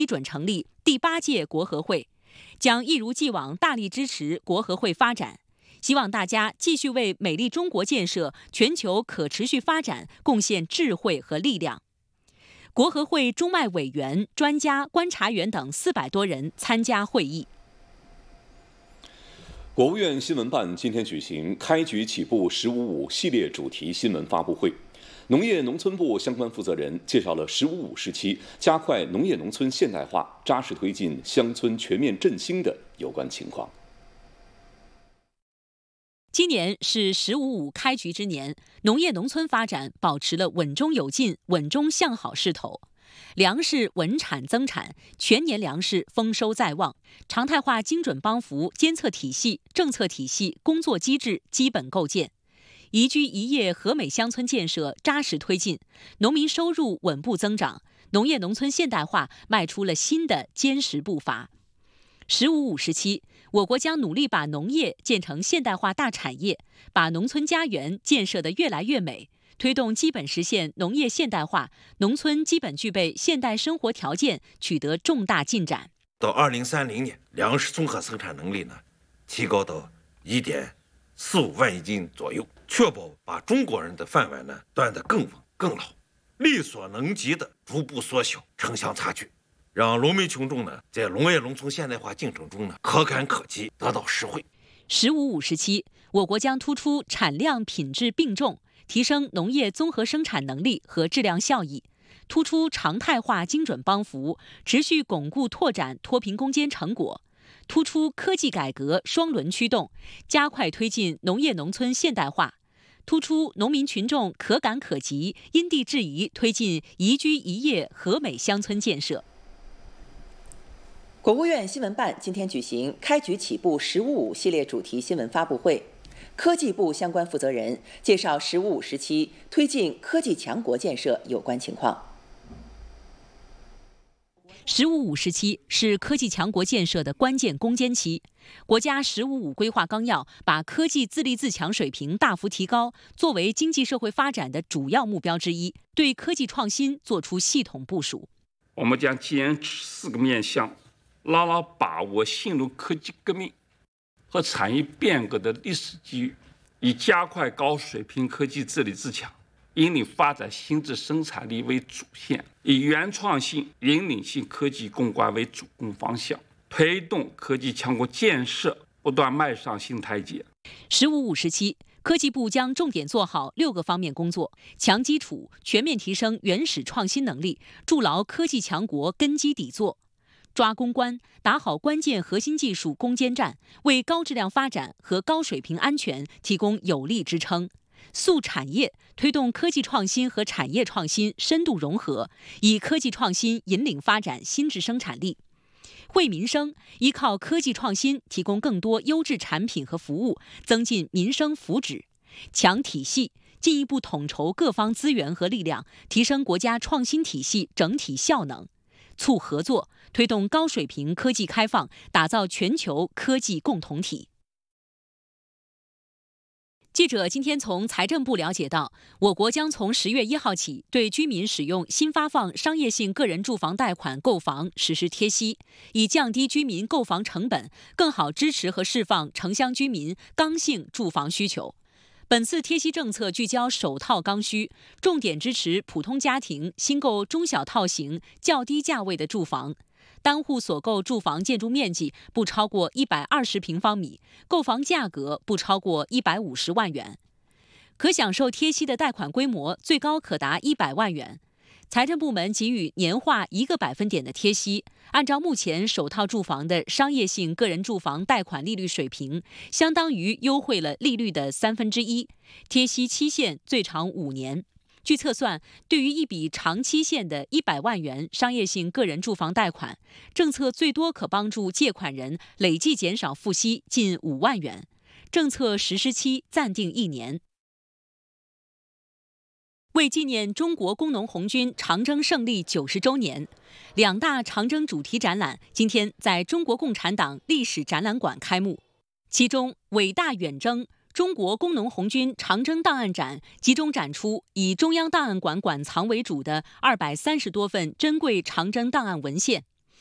批准成立第8届国合会，将一如既往大力支持国合会发展。希望大家继续为美丽中国建设、全球可持续发展贡献智慧和力量。国合会中外委员、专家、观察员等400多人参加会议。 国务院新闻办今天举行开局起步“15.5”系列主题新闻发布会，农业农村部相关负责人介绍了“15.5”时期加快农业农村现代化、扎实推进乡村全面振兴的有关情况。 今年是“15.5”开局之年，农业农村发展保持了稳中有进、稳中向好势头，粮食稳产增产，全年粮食丰收在望，常态化精准帮扶监测体系、政策体系、工作机制基本构建，宜居宜业和美乡村建设扎实推进，农民收入稳步增长，农业农村现代化迈出了新的坚实步伐。“15.5”时期，我国将努力把农业建成现代化大产业，把农村家园建设得越来越美，推动基本实现农业现代化，农村基本具备现代生活条件，取得重大进展。 到2030年，粮食综合生产能力提高到1.45万亿斤左右，确保把中国人的饭碗端得更稳更牢，力所能及的逐步缩小城乡差距，让农民群众在农业农村现代化进程中可感可及，得到实惠。 “15.5”时期，我国将突出产量品质并重，提升农业综合生产能力和质量效益，突出常态化精准帮扶，持续巩固拓展脱贫攻坚成果，突出科技改革双轮驱动，加快推进农业农村现代化，突出农民群众可感可及，因地制宜推进宜居宜业和美乡村建设。 国务院新闻办今天举行开局起步“15.5”系列主题新闻发布会，科技部相关负责人介绍“15.5”时期推进科技强国建设有关情况。 “15.5”时期是科技强国建设的关键攻坚期，国家“15.5”规划纲要把科技自立自强水平大幅提高作为经济社会发展的主要目标之一，对科技创新作出系统部署。 我们将坚持4个面向，牢牢把握新入科技革命和产业变革的历史机遇，以加快高水平科技自立自强，引领发展新质生产力为主线，以原创性、引领性科技攻关为主攻方向，推动科技强国建设不断迈上新台阶。 “15.5”时期，科技部将重点做好6个方面工作，强基础，全面提升原始创新能力，筑牢科技强国根基底座。抓攻关，打好关键核心技术攻坚战，为高质量发展和高水平安全提供有力支撑。塑产业，推动科技创新和产业创新深度融合，以科技创新引领发展新质生产力。惠民生，依靠科技创新提供更多优质产品和服务，增进民生福祉。强体系，进一步统筹各方资源和力量，提升国家创新体系整体效能。促合作，推动高水平科技开放，打造全球科技共同体。记者今天从财政部了解到，我国将从10月1号起，对居民使用新发放商业性个人住房贷款购房实施贴息，以降低居民购房成本，更好支持和释放城乡居民刚性住房需求。本次贴息政策聚焦首套刚需，重点支持普通家庭新购中小套型、较低价位的住房，单户所购住房建筑面积不超过120平方米，购房价格不超过150万元，可享受贴息的贷款规模最高可达100万元。财政部门给予年化1个百分点的贴息，按照目前首套住房的商业性个人住房贷款利率水平，相当于优惠了利率的1/3，贴息期限最长5年。据测算，对于一笔长期限的100万元商业性个人住房贷款，政策最多可帮助借款人累计减少付息近5万元。政策实施期暂定1年。为纪念中国工农红军长征胜利90周年，2大长征主题展览今天在中国共产党历史展览馆开幕。其中，伟大远征中国工农红军长征档案展集中展出以中央档案馆馆藏为主的230多份珍贵长征档案文献，